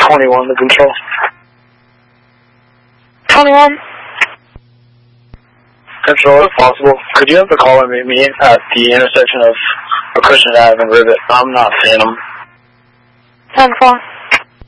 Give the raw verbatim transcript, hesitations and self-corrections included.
twenty-one to control. twenty-one. Control, if possible. Could you have the caller meet me at the intersection of Christian Avenue and Rivet? I'm not seeing them. ten four.